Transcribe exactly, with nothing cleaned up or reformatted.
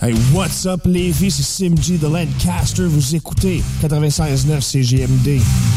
Hey, what's up, les filles? C'est Sim G de Lancaster. Vous écoutez quatre-vingt-seize neuf C G M D.